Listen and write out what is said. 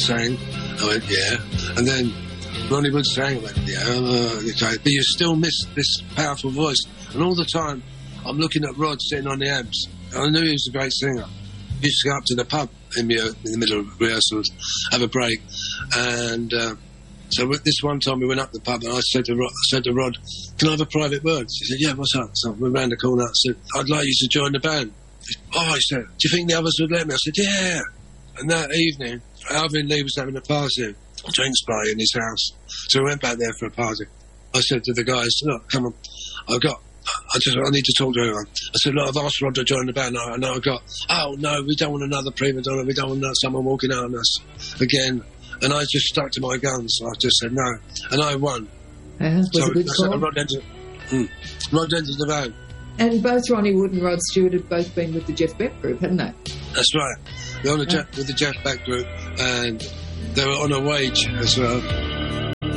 sang? I went, yeah. And then Ronnie Wood sang. I went, yeah. Okay. But you still miss this powerful voice. And all the time, I'm looking at Rod sitting on the amps. I knew he was a great singer. He used to go up to the pub in the middle of rehearsals, have a break. And so this one time we went up the pub and I said to Rod, can I have a private word? He said, yeah, what's up? So we ran the corner. I said, I'd like you to join the band. He said, do you think the others would let me? I said, yeah. And that evening, Alvin Lee was having a party, a drinks party in his house. So we went back there for a party. I said to the guys, look, come on, I need to talk to everyone. I said, look, I've asked Rod to join the band. I know oh no, we don't want another prima donna. We don't want someone walking out on us again. And I just stuck to my guns. I just said no. And I won. Was so a good call. Rod entered the band. And both Ronnie Wood and Rod Stewart had both been with the Jeff Beck group, hadn't they? That's right. They're with the Jeff Beck group, and they were on a wage as well.